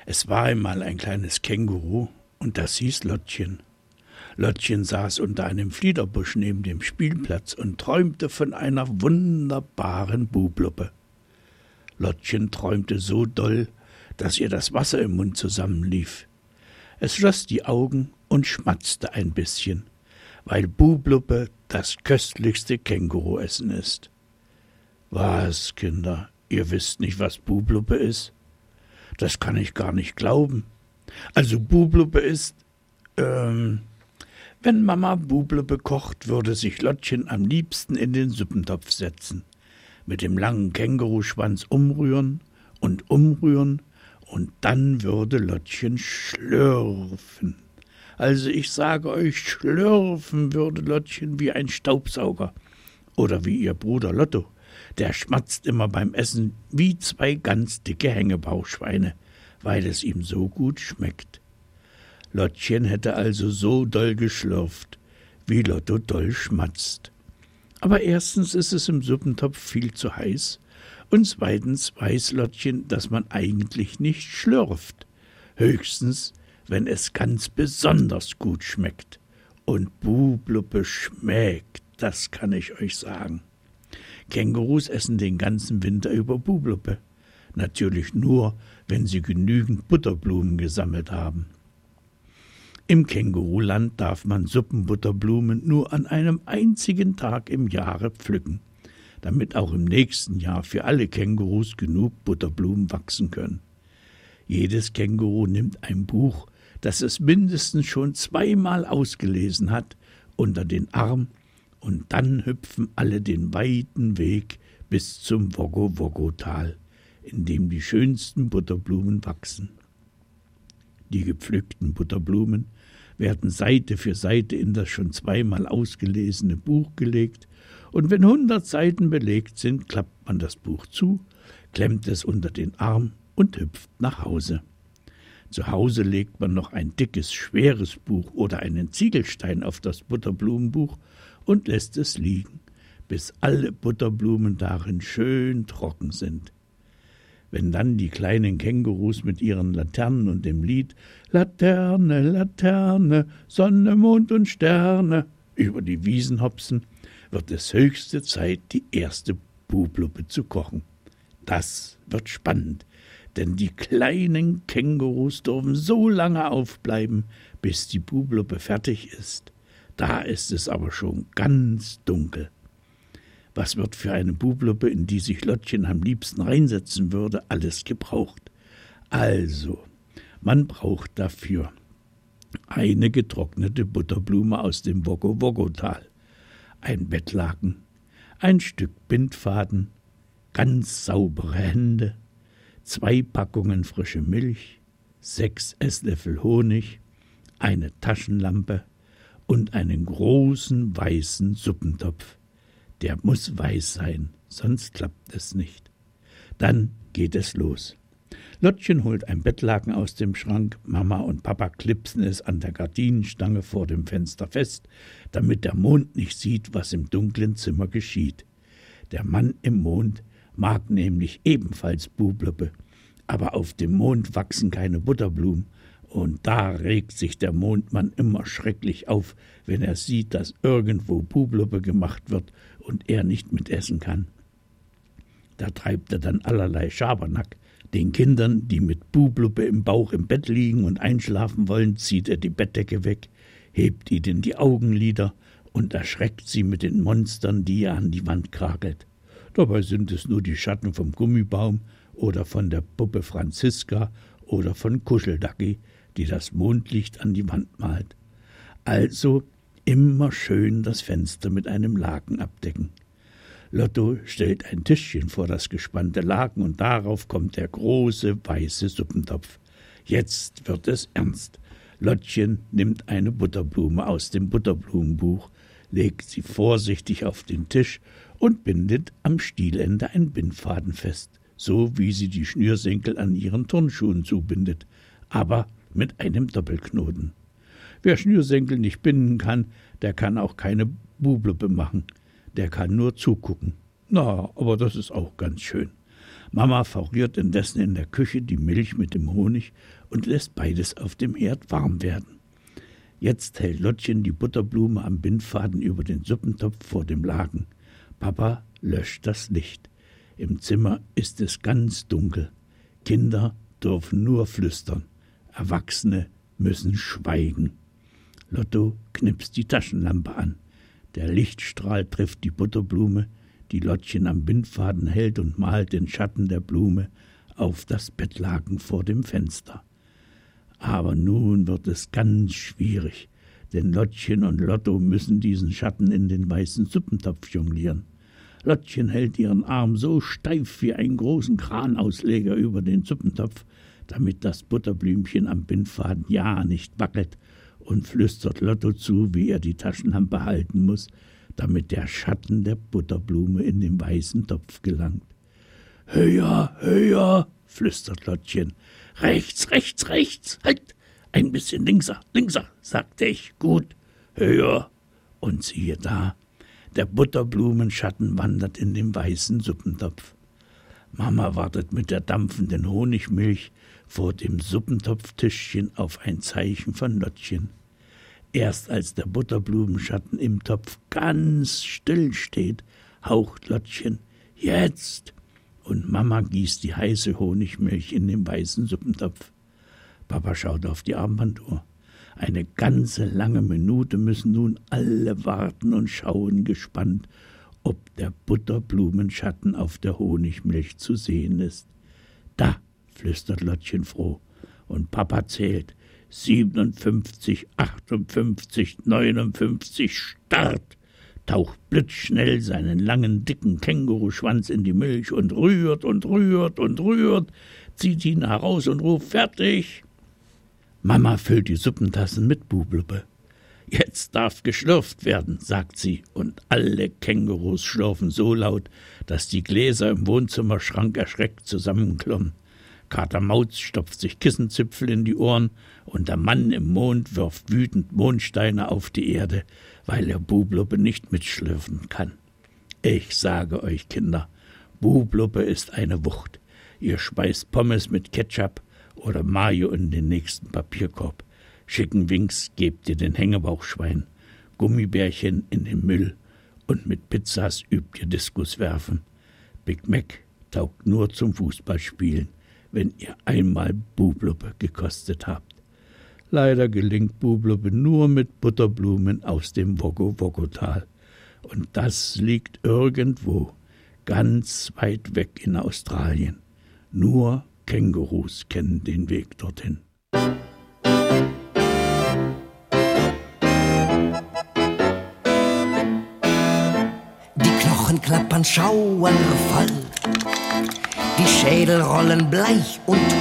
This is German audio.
Es war einmal ein kleines Känguru, und das hieß Lottchen. Lottchen saß unter einem Fliederbusch neben dem Spielplatz und träumte von einer wunderbaren Bubluppe. Lottchen träumte so doll, dass ihr das Wasser im Mund zusammenlief. Es schloss die Augen und schmatzte ein bisschen, weil Bubluppe das köstlichste Känguruessen ist. Was, Kinder, ihr wisst nicht, was Bubluppe ist? Das kann ich gar nicht glauben. Also Bubluppe ist, wenn Mama Bubluppe kocht, würde sich Lottchen am liebsten in den Suppentopf setzen, mit dem langen Känguruschwanz umrühren, und dann würde Lottchen schlürfen. Also ich sage euch, schlürfen würde Lottchen wie ein Staubsauger. Oder wie ihr Bruder Lotto, der schmatzt immer beim Essen wie 2 ganz dicke Hängebauchschweine, weil es ihm so gut schmeckt. Lottchen hätte also so doll geschlürft, wie Lotto doll schmatzt. Aber erstens ist es im Suppentopf viel zu heiß, und zweitens weiß Lottchen, dass man eigentlich nicht schlürft, höchstens, wenn es ganz besonders gut schmeckt. Und Bubluppe schmeckt, das kann ich euch sagen. Kängurus essen den ganzen Winter über Bubluppe. Natürlich nur, wenn sie genügend Butterblumen gesammelt haben. Im Känguruland darf man Suppenbutterblumen nur an einem einzigen Tag im Jahre pflücken, damit auch im nächsten Jahr für alle Kängurus genug Butterblumen wachsen können. Jedes Känguru nimmt ein Buch, das es mindestens schon 2-mal ausgelesen hat, unter den Arm, und dann hüpfen alle den weiten Weg bis zum Woggo-Woggo-Tal, in dem die schönsten Butterblumen wachsen. Die gepflückten Butterblumen werden Seite für Seite in das schon 2-mal ausgelesene Buch gelegt, und wenn 100 Seiten belegt sind, klappt man das Buch zu, klemmt es unter den Arm und hüpft nach Hause. Zu Hause legt man noch ein dickes, schweres Buch oder einen Ziegelstein auf das Butterblumenbuch und lässt es liegen, bis alle Butterblumen darin schön trocken sind. Wenn dann die kleinen Kängurus mit ihren Laternen und dem Lied »Laterne, Laterne, Sonne, Mond und Sterne« über die Wiesen hopsen, wird es höchste Zeit, die erste Bubluppe zu kochen. Das wird spannend, denn die kleinen Kängurus dürfen so lange aufbleiben, bis die Bubluppe fertig ist. Da ist es aber schon ganz dunkel. Was wird für eine Bubluppe, in die sich Lottchen am liebsten reinsetzen würde, alles gebraucht? Also, man braucht dafür eine getrocknete Butterblume aus dem Woggo-Woggo-Tal, ein Bettlaken, ein Stück Bindfaden, ganz saubere Hände, 2 Packungen frische Milch, 6 Esslöffel Honig, eine Taschenlampe und einen großen weißen Suppentopf. Der muss weiß sein, sonst klappt es nicht. Dann geht es los. Lottchen holt ein Bettlaken aus dem Schrank, Mama und Papa klipsen es an der Gardinenstange vor dem Fenster fest, damit der Mond nicht sieht, was im dunklen Zimmer geschieht. Der Mann im Mond mag nämlich ebenfalls Bubluppe, aber auf dem Mond wachsen keine Butterblumen, und da regt sich der Mondmann immer schrecklich auf, wenn er sieht, dass irgendwo Bubluppe gemacht wird und er nicht mitessen kann. Da treibt er dann allerlei Schabernack. Den Kindern, die mit Bubluppe im Bauch im Bett liegen und einschlafen wollen, zieht er die Bettdecke weg, hebt ihnen die Augenlider und erschreckt sie mit den Monstern, die er an die Wand krakelt. Dabei sind es nur die Schatten vom Gummibaum oder von der Puppe Franziska oder von Kuscheldacki, die das Mondlicht an die Wand malt. Also immer schön das Fenster mit einem Laken abdecken. Lotto stellt ein Tischchen vor das gespannte Laken und darauf kommt der große weiße Suppentopf. Jetzt wird es ernst. Lottchen nimmt eine Butterblume aus dem Butterblumenbuch, legt sie vorsichtig auf den Tisch und bindet am Stielende einen Bindfaden fest, so wie sie die Schnürsenkel an ihren Turnschuhen zubindet, aber mit einem Doppelknoten. Wer Schnürsenkel nicht binden kann, der kann auch keine Bubluppe machen. Der kann nur zugucken. Na, aber das ist auch ganz schön. Mama verrührt indessen in der Küche die Milch mit dem Honig und lässt beides auf dem Herd warm werden. Jetzt hält Lottchen die Butterblume am Bindfaden über den Suppentopf vor dem Laken. Papa löscht das Licht. Im Zimmer ist es ganz dunkel. Kinder dürfen nur flüstern. Erwachsene müssen schweigen. Lotto knipst die Taschenlampe an. Der Lichtstrahl trifft die Butterblume, die Lottchen am Bindfaden hält und malt den Schatten der Blume auf das Bettlaken vor dem Fenster. Aber nun wird es ganz schwierig, denn Lottchen und Lotto müssen diesen Schatten in den weißen Suppentopf jonglieren. Lottchen hält ihren Arm so steif wie einen großen Kranausleger über den Suppentopf, damit das Butterblümchen am Bindfaden ja nicht wackelt, und flüstert Lotto zu, wie er die Taschenlampe halten muss, damit der Schatten der Butterblume in den weißen Topf gelangt. »Höher, höher«, flüstert Lottchen. »Rechts, rechts, rechts, halt! Ein bisschen linkser, linkser«, sagte ich. »Gut, höher.« Und siehe da, der Butterblumenschatten wandert in den weißen Suppentopf. Mama wartet mit der dampfenden Honigmilch vor dem Suppentopftischchen auf ein Zeichen von Lottchen. Erst als der Butterblumenschatten im Topf ganz still steht, haucht Lottchen »Jetzt!« und Mama gießt die heiße Honigmilch in den weißen Suppentopf. Papa schaut auf die Armbanduhr. Eine ganze lange Minute müssen nun alle warten und schauen gespannt, ob der Butterblumenschatten auf der Honigmilch zu sehen ist. »Da«, flüstert Lottchen froh, und Papa zählt 57, 58, 59, Start, taucht blitzschnell seinen langen, dicken Känguruschwanz in die Milch und rührt und rührt und rührt, zieht ihn heraus und ruft »Fertig!« Mama füllt die Suppentassen mit Bubluppe. »Jetzt darf geschlürft werden«, sagt sie, und alle Kängurus schlürfen so laut, dass die Gläser im Wohnzimmerschrank erschreckt zusammenklirren. Kater Mauz stopft sich Kissenzipfel in die Ohren und der Mann im Mond wirft wütend Mondsteine auf die Erde, weil er Bubluppe nicht mitschlürfen kann. Ich sage euch, Kinder, Bubluppe ist eine Wucht. Ihr speist Pommes mit Ketchup oder Mayo in den nächsten Papierkorb. Chicken Wings gebt ihr den Hängebauchschwein, Gummibärchen in den Müll und mit Pizzas übt ihr Diskuswerfen. Big Mac taugt nur zum Fußballspielen, wenn ihr einmal Bubluppe gekostet habt. Leider gelingt Bubluppe nur mit Butterblumen aus dem Woggo-Woggo-Tal. Und das liegt irgendwo, ganz weit weg in Australien. Nur Kängurus kennen den Weg dorthin. Die Knochen klappern schauervoll, die Schädel rollen bleich und